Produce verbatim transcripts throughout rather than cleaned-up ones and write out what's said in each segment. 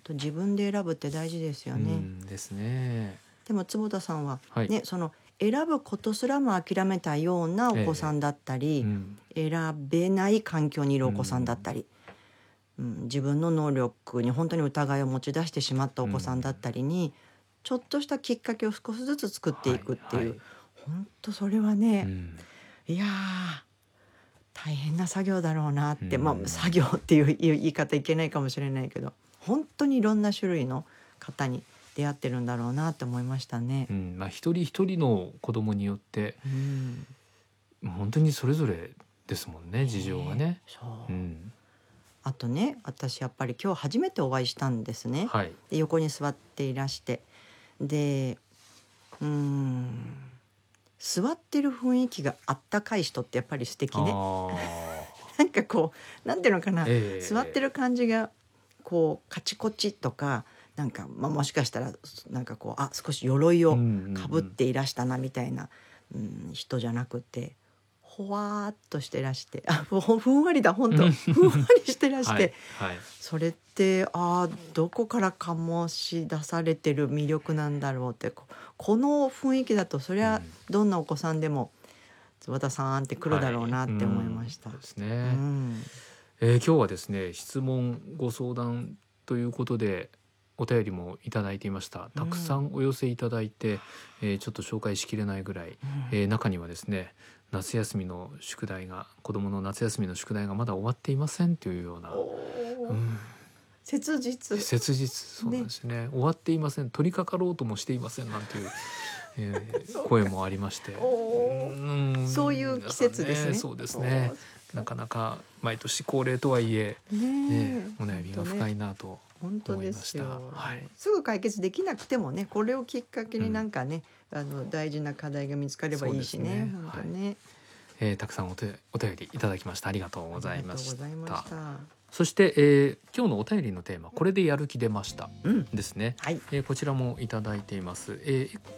と自分で選ぶって大事ですよね。 うんですね。 でも坪田さんは、 はいね、その選ぶことすらも諦めたようなお子さんだったり、 ええうん選べない環境にいるお子さんだったり、うん、自分の能力に本当に疑いを持ち出してしまったお子さんだったりに、ちょっとしたきっかけを少しずつ作っていくっていう、 はいはい本当それはね、 うんいやー大変な作業だろうなって、 うんまあ作業っていう言い方いけないかもしれないけど、本当にいろんな種類の方に出会ってるんだろうなって思いましたね。 うんまあ、一人一人の子供によってうん本当にそれぞれですもんね、事情がね。 そう、 うんあとね、私やっぱり今日初めてお会いしたんですね。 はいで横に座っていらして、でうーん座ってる雰囲気があったかい人ってやっぱり素敵ね。 あなんかこうなんていうのかな、 ええ座ってる感じがこうカチコチとか、なんか、まあ、もしかしたらなんかこうあ少し鎧をかぶっていらしたなみたいな、うん、人じゃなくて、ほわーっとしてらして、あふふんわりだ本当ふんわりしてらして、 はいはいそれってあどこから醸し出されてる魅力なんだろうって、ここの雰囲気だとそりゃどんなお子さんでも坪田さんって来るだろうなって思いました。 はいうんですうね。 んえー今日はですね、質問ご相談ということでお便りもいただいていました。たくさんお寄せいただいて、えーちょっと紹介しきれないぐらい、えー中にはですね、夏休みの宿題が子どもの夏休みの宿題がまだ終わっていませんというような、 おーうん切実切実そうなんですね。終わっていません、取り掛かろうともしていませんなんていう、えー声もありまして、 おーうんそういう季節ですね。 そうですね。なかなか毎年恒例とはいえ、 ねねえ、 お悩みが深いなと本当で思いますした。 よ、 はいすぐ解決できなくてもね、これをきっかけになんかね、あの大事な課題が見つかればいいしね、 そうですね本当ね、 えーたくさんお手お便りいただきましたありがとうございましありがとうございまた。 したそして、えー今日のお便りのテーマ、これでやる気出ましたうんですね。 はいえーこちらもいただいています、えー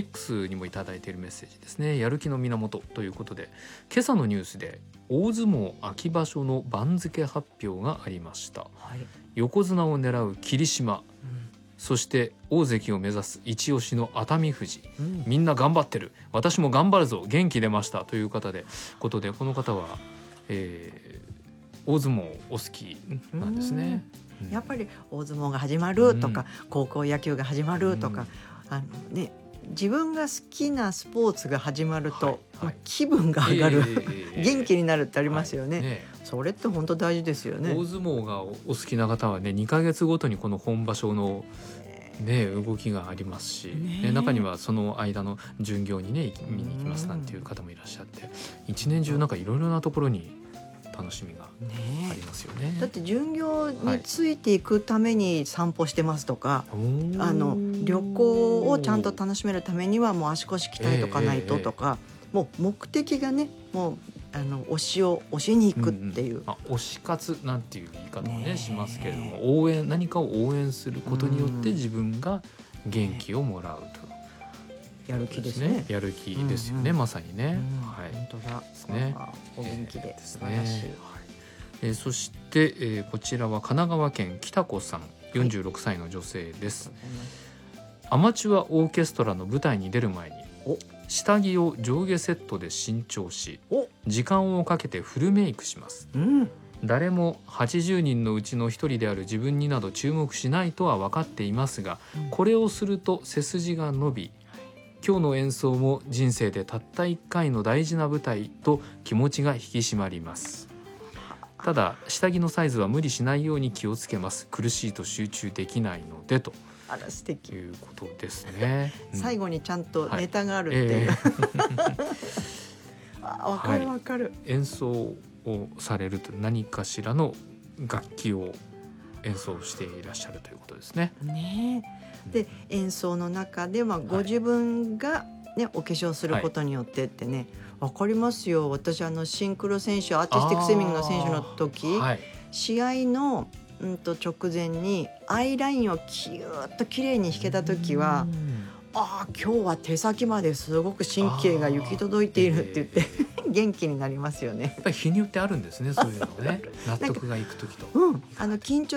X にもいただいているメッセージですね。やる気の源ということで、今朝のニュースで大相撲秋場所の番付発表がありました。 はい、 横綱を狙う霧島、 うんそして大関を目指す一押しの熱海富士、 うんみんな頑張ってる、私も頑張るぞ、元気出ましたという方でことで、この方は、えー大相撲お好きなんですね。うんやっぱり大相撲が始まるとか、 うん高校野球が始まるとか、あのね、自分が好きなスポーツが始まると、 はいはいまあ、気分が上がる、 えー元気になるってありますよね、 はいねそれって本当大事ですよね。 大相撲がお好きな方はね、にかげつごとにこの本場所のね、動きがありますし、 ねね、中にはその間の巡業にね見に行きますなんていう方もいらっしゃって、一年中なんかいろいろなところに楽しみがねありますよね。 だって巡業についていくために散歩してますとか、 おーあの旅行をちゃんと楽しめるためにはもう足腰鍛えとかないととか、もう目的がね、もうあの推しを推しに行くっていう、 んんまあ、推し活なんていう言い方もねねしますけれども、応援何かを応援することによってうん自分が元気をもらうと、 やる気ですね。 やる気ですよね、 うんうんまさにね、 うんはい本当だですねあお元気でえー素晴らしい、 ですねはいえーそして、えーこちらは神奈川県北子さん、よんじゅうろくさいの女性です。アマチュアオーケストラの舞台に出る前にお下着を上下セットで新調し、 お時間をかけてフルメイクします。 うん誰もはちじゅうにんのうちのひとりである自分になど注目しないとは分かっていますが、 うんこれをすると背筋が伸び、今日の演奏も人生でたったいっかいの大事な舞台と気持ちが引き締まります。ただ下着のサイズは無理しないように気をつけます。苦しいと集中できないのでとあら素敵、 いうことですね。うん最後にちゃんとネタがあるっていう、 えーあ分かる分かる、 演奏をされると何かしらの楽器を演奏していらっしゃるということですね。 ねえで演奏の中ではご自分が、ね、お化粧することによってってね、わかりますよ。私あのシンクロ選手アーティスティックスイミングの選手の時、 はい、 試合の、うん、と直前にアイラインをキューッと綺麗に引けた時は、ああ今日は手先まですごく神経が行き届いているって言って、元気になりますよね。 やっぱり日によってあるんですね、そういうのね納得がいく時と。 うん、あの緊張